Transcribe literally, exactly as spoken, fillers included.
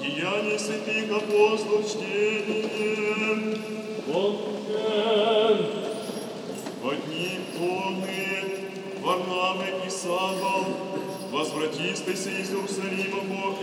Деяния святых апостолов чтением. Отчен. Одни полны Варнавы и Савол, возвратистайся из Иерусалима, Бог